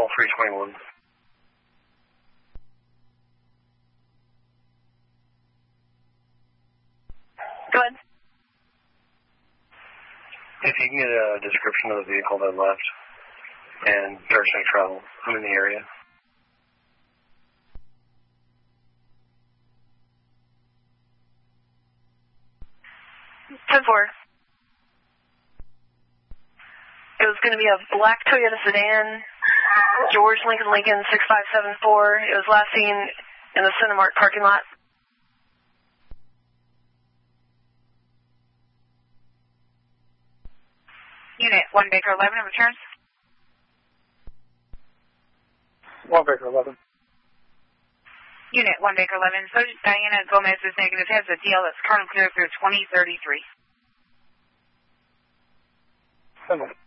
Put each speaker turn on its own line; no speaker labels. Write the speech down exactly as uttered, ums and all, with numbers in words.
Call three twenty-one.
Go ahead.
If you can get a description of the vehicle that left and direction of travel, I'm in the area.
ten four. It was going to be a black Toyota sedan, George Lincoln Lincoln six five seven four. It was last seen in the Cinemark parking lot.
Unit one Baker eleven, and returns.
one Baker eleven.
Unit one Baker eleven, Sergeant Diana Gomez is negative, has a D L that's currently clear through twenty thirty-three.
Send it.